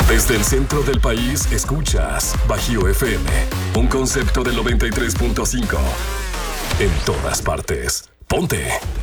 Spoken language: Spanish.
Desde el centro del país, escuchas Bajío FM, un concepto del 93.5. En todas partes. Ponte.